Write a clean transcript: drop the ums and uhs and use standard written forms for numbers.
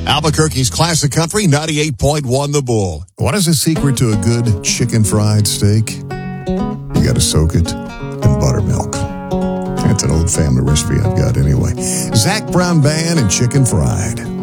Albuquerque's Classic Country, 98.1 The Bull. What is the secret to a good chicken fried steak? You got to soak it in buttermilk. That's an old family recipe I've got anyway. Zach Brown Band and Chicken Fried.